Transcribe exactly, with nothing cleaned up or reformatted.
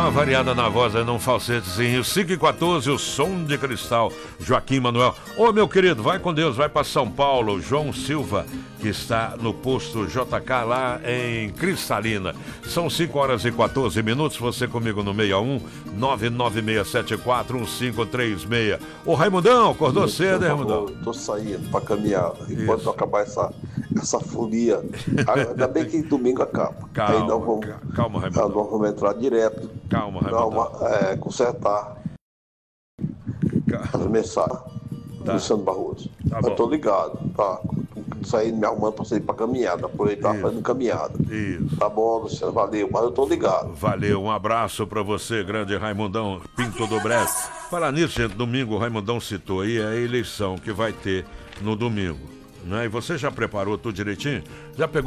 uma variada na voz, aí num falsetezinho. cinco e quatorze, o som de cristal. Joaquim Manuel. Ô, meu querido, vai com Deus, vai para São Paulo. João Silva, que está no posto J K lá em Cristalina. São cinco horas e quatorze minutos. Você comigo no seis um nove nove seis sete quatro um cinco três seis. Ô, Raimundão, acordou cedo, hein, Raimundão? Tô saindo pra caminhar. Enquanto eu acabar essa, essa folia. Ainda bem que domingo acaba. Calma, aí nós vamos, calma, Raimundão. Nós vamos entrar direto. Calma, Raimundão. Uma, é, consertar as mensagens. Tá. Luciano Barroso. Tá, eu tô ligado, tá? Saindo, me arrumando pra sair pra caminhada, aproveitar fazendo caminhada. Isso. Tá bom, Luciano, valeu, mas eu tô ligado. Valeu, um abraço pra você, grande Raimundão Pinto do Brás. Falar nisso, gente, domingo o Raimundão citou aí a eleição que vai ter no domingo, né? E você já preparou tudo direitinho? Já pegou